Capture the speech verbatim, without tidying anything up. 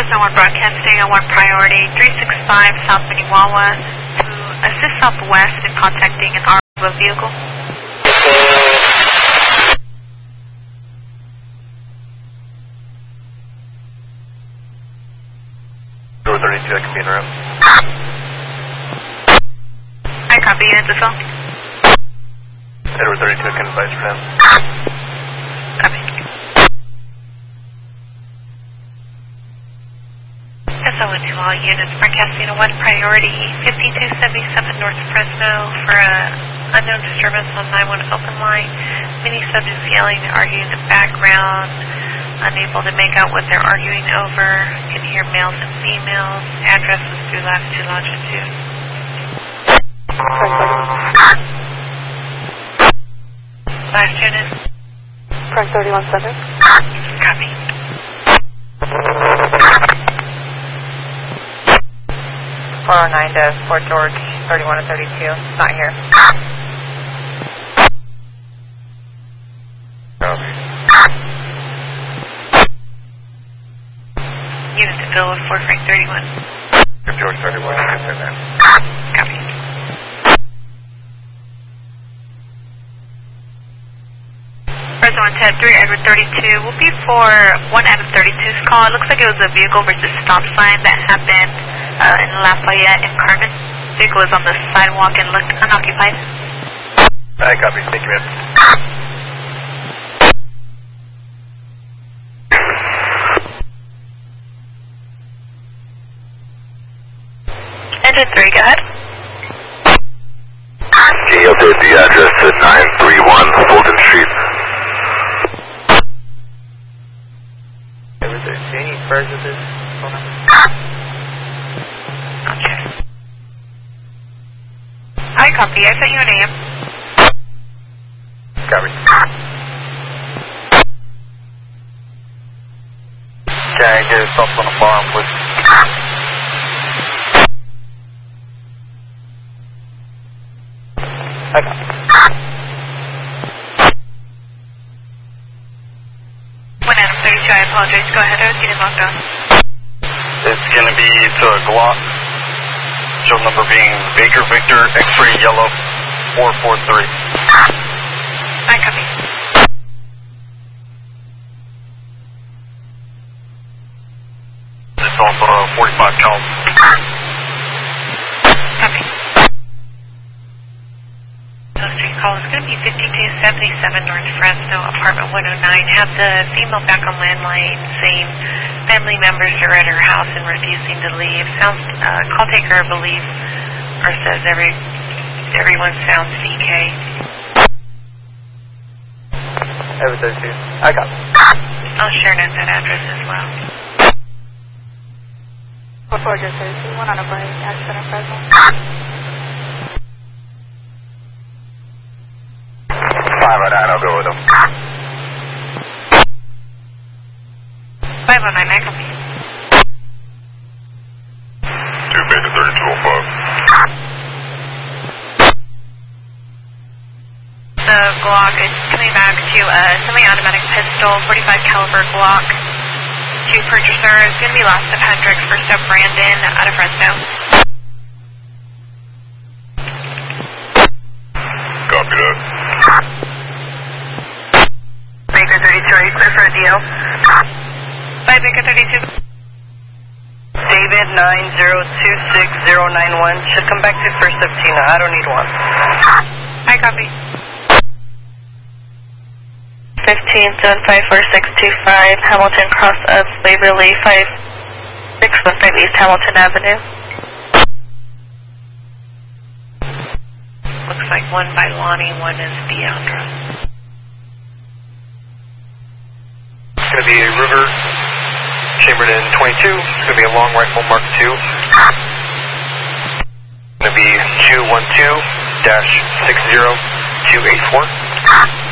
Fresno one broadcasting on one priority, three six five South Minnewawa to assist Southwest in contacting an armed vehicle. Door thirty-two, I can be in route. I copy, unit to phone. Edward thirty-two, I can advise for him. Copy. S O N to all units, broadcasting on one priority, fifty-two seventy-seven North Fresno for a unknown disturbance on nine one open line. Many subjects yelling and arguing in the background, unable to make out what they're arguing over. Can hear males and females. Addresses through latitude, longitude. Last unit. Frank thirty-one seven. Copy. four oh nine to Fort George, thirty-one and thirty-two. Not here. Copy. Unit to Bill with Fort Frank thirty-one. Fort George thirty-one, I can send that. Copy. Fresno one ten three, Edward thirty-two. Will be for one Adam thirty-two's call. It looks like it was a vehicle versus stop sign that happened uh, in Lafayette and Carmen. Vehicle is on the sidewalk and looked unoccupied. I copy. Thank you, man. Engine three, go ahead. Can you update the address to nine three one Fulton Street? Was there any further with this phone number? Okay. I copy. I sent you an A M. Copy. Can I get a stop on the farm, please? Okay. one Adam thirty-two, I apologize. Go ahead. I was getting locked on. It's going to be to a Glock. Show number being Baker Victor X-ray Yellow four four three. I copy. It's also a forty-five cal. Copy. Those three calls. It's going to be fifty-two seventy-seven North Fresno, apartment one oh nine. Have the female back on landline saying family members are at her house and refusing to leave. Sounds, uh, call taker, I believe, or says every, everyone sounds C K. Edward thirty-two. I got it. I'll share note that address as well. Before just thirty-two, one on a break, accident in Fresno. five oh nine, I'll go with them. five oh nine, I copy. two Baker thirty-two oh five. The Glock is coming back to a semi-automatic pistol, forty-five caliber Glock. To purchaser is going to be lost of Hendricks, first up Brandon out of Fresno. Copy that. Baker thirty-two, are you clear for a deal? Bye, Baker thirty-two. David nine zero two six zero nine one. Should come back to first of Tina. I don't need one. I copy. fifteen seven five four six two five, Hamilton Cross of Waverly, five six one five East Hamilton Avenue. Looks like one by Lonnie, one is Deandra. It's going to be a River, Chamberlain twenty-two. It's going to be a long rifle Mark two. It's going to be two one two dash six zero two eight four.